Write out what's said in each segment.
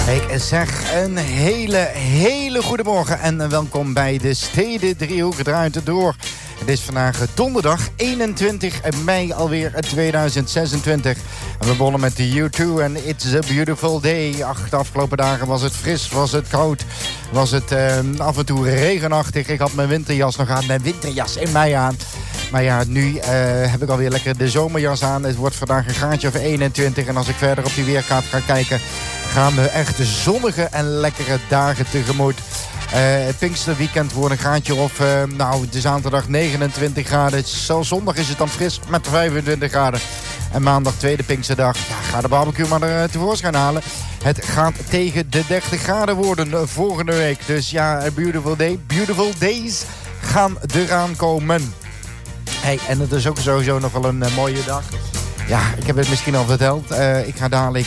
Ik zeg een hele goede morgen en welkom bij de Stedendriehoek draait het door. Het is vandaag donderdag 21 mei alweer 2026. En we begonnen met de U2 en It's a Beautiful Day. Ach, de afgelopen dagen was het fris, was het koud, was het af en toe regenachtig. Ik had mijn winterjas nog aan, mijn winterjas in mij aan. Maar ja, nu heb ik alweer lekker de zomerjas aan. Het wordt vandaag een graadje of 21. En als ik verder op die weerkaart ga kijken, gaan we echt zonnige en lekkere dagen tegemoet. Het Pinksterweekend wordt een graadje of, het is zaterdag 29 graden. Zelfs zondag is het dan fris met 25 graden. En maandag, tweede Pinksterdag, ga de barbecue maar er tevoorschijn halen. Het gaat tegen de 30 graden worden volgende week. Dus ja, a beautiful day. Beautiful days gaan eraan komen. Hey, en het is ook sowieso nog wel een mooie dag. Ja, ik heb het misschien al verteld. Ik ga dadelijk.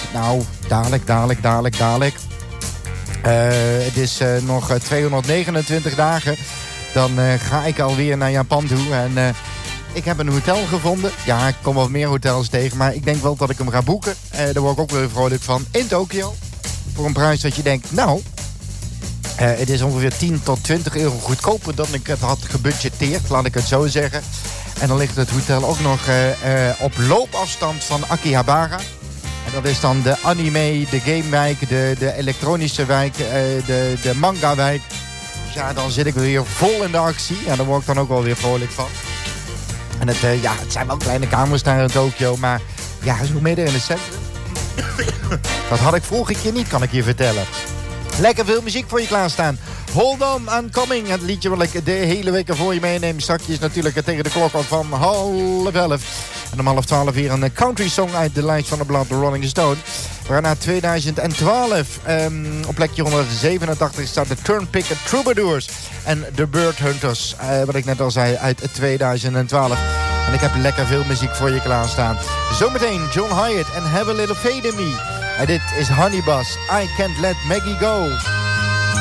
Het is nog 229 dagen. Dan ga ik alweer naar Japan toe. En ik heb een hotel gevonden. Ja, ik kom wel meer hotels tegen. Maar ik denk wel dat ik hem ga boeken. Daar word ik ook weer vrolijk van. In Tokio. Voor een prijs dat je denkt, het is ongeveer 10 tot 20 euro goedkoper dan ik het had gebudgeteerd. Laat ik het zo zeggen. En dan ligt het hotel ook nog op loopafstand van Akihabara. En dat is dan de anime, de gamewijk, de elektronische wijk, de manga-wijk. Dus ja, dan zit ik weer vol in de actie. En daar word ik dan ook wel weer vrolijk van. En het zijn wel kleine kamers daar in Tokio. Maar ja, zo midden in het centrum. Dat had ik vorige keer niet, kan ik je vertellen. Lekker veel muziek voor je klaarstaan. Hold on, I'm coming. Het liedje wat ik de hele week voor je meeneem. Straks natuurlijk tegen de klok van 11:30. En om 11:12 weer een country song uit de lijst van de blad, de Rolling Stone. Waarna 2012 op plekje 187 staat de Turnpike Troubadours en de Bird Hunters. Wat ik net al zei, uit 2012. En ik heb lekker veel muziek voor je klaarstaan. Zometeen John Hyatt en Have a Little Faith in Me. En dit is Honeybus, I Can't Let Maggie Go.